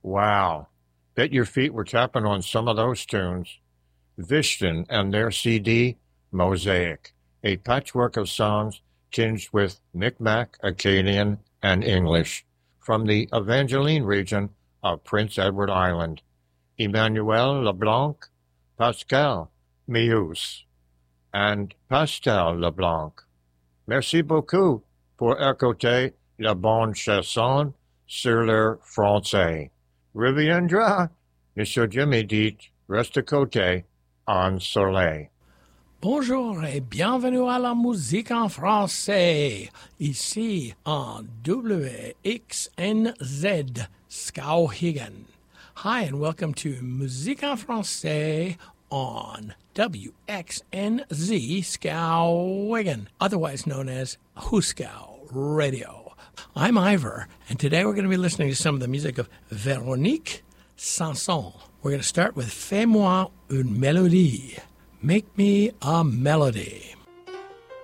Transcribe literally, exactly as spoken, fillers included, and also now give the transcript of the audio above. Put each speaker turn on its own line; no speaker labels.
Wow. Bet your feet were tapping on some of those tunes. Vishton and their C D, Mosaic, a patchwork of songs tinged with Micmac, Acadian, and English, from the Evangeline region of Prince Edward Island. Emmanuel Leblanc, Pascal Mius, and Pastel Leblanc. Merci beaucoup pour écouter la bonne chanson sur le français. Reviendra, Monsieur Jimmy dit, reste côté en soleil.
Bonjour et bienvenue à la musique en français, ici en W X N Z Skowhegan. Hi and welcome to Musique en français on W X N Z Skowhegan, otherwise known as Huskow Radio. I'm Ivor, and today we're going to be listening to some of the music of Véronique Sanson. We're going to start with Fais-moi une mélodie. Make me a melody.